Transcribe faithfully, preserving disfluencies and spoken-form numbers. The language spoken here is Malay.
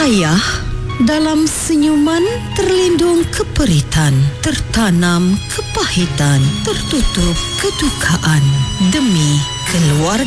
Ayah, dalam senyuman terlindung keperitan, tertanam kepahitan, tertutup kedukaan demi keluarga.